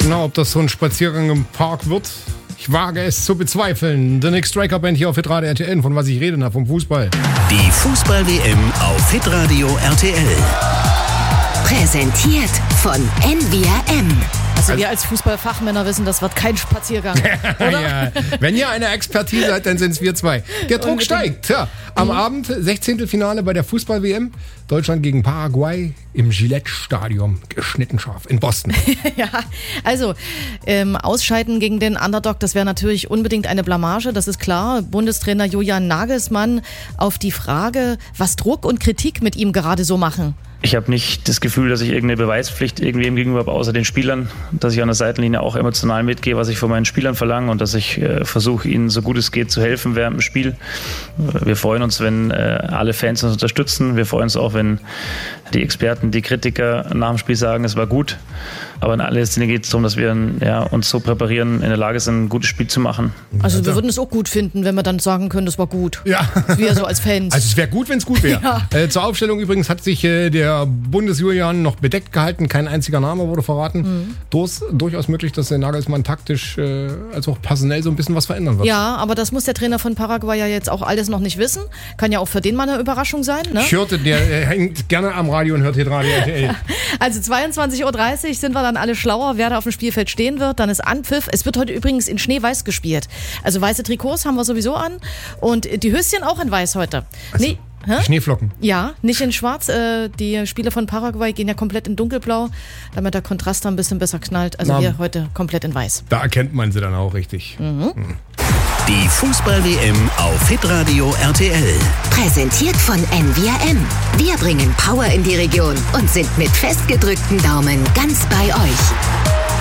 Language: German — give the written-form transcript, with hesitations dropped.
Genau, ob das so ein Spaziergang im Park wird, ich wage es zu bezweifeln. The Nick Striker Band hier auf Hitradio RTL, von was ich rede, vom Fußball. Die Fußball-WM auf Hitradio RTL. Präsentiert von NWRM. Also wir als Fußballfachmänner wissen, das wird kein Spaziergang, oder? Ja. Wenn ihr eine Expertise seid, dann sind es wir zwei. Der Druck steigt. Tja, am Abend 16. Finale bei der Fußball-WM. Deutschland gegen Paraguay im Gillette-Stadion. Geschnitten scharf in Boston. Ja, also Ausscheiden gegen den Underdog, das wäre natürlich unbedingt eine Blamage, das ist klar. Bundestrainer Julian Nagelsmann auf die Frage, was Druck und Kritik mit ihm gerade so machen. Ich habe nicht das Gefühl, dass ich irgendeine Beweispflicht irgendwie ihm gegenüber habe, außer den Spielern, dass ich an der Seitenlinie auch emotional mitgehe, was ich von meinen Spielern verlange und dass ich versuche, ihnen so gut es geht zu helfen während dem Spiel. Wir freuen uns, wenn alle Fans uns unterstützen. Wir freuen uns auch, wenn die Experten, die Kritiker nach dem Spiel sagen, es war gut. Aber in allererster Linie geht es darum, dass wir uns so präparieren, in der Lage sind, ein gutes Spiel zu machen. Also wir würden es auch gut finden, wenn wir dann sagen können, das war gut. Ja. Wir so als Fans. Also es wäre gut, wenn es gut wäre. Ja. Zur Aufstellung übrigens hat sich der Bundesjulian noch bedeckt gehalten. Kein einziger Name wurde verraten. Durchaus möglich, dass der Nagelsmann taktisch als auch personell so ein bisschen was verändern wird. Ja, aber das muss der Trainer von Paraguay ja jetzt auch alles noch nicht wissen. Kann ja auch für den mal eine Überraschung sein. Ne? Ich hörte, der hängt gerne am Radio und hört Hitradio RTL. Also 22.30 Uhr sind wir dann alle schlauer, wer da auf dem Spielfeld stehen wird. Dann ist Anpfiff. Es wird heute übrigens in Schneeweiß gespielt. Also weiße Trikots haben wir sowieso an und die Höschen auch in weiß heute. Also, nee. Schneeflocken. Ja, nicht in schwarz. Die Spieler von Paraguay gehen ja komplett in dunkelblau, damit der Kontrast da ein bisschen besser knallt. Also wir heute komplett in weiß. Da erkennt man sie dann auch richtig. Die Fußball-WM auf Hitradio RTL. Präsentiert von NWRM. Wir bringen Power in die Region und sind mit festgedrückten Daumen ganz bei euch.